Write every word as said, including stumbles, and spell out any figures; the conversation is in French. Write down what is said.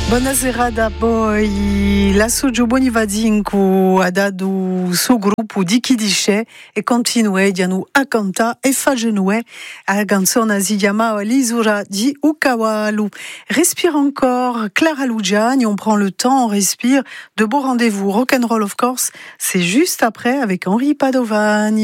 Buonasera da poi la Suggio Bonivadinco ha dato suo gruppo di chi dice e continua diano a cantare e fa genouer a canzone si chiama l'Isura di Ukawalu. Respire encore, Clara Lugiani, on prend le temps, on respire. De beaux rendez-vous, Rock'n'Roll of course, c'est juste après avec Henri Padovani.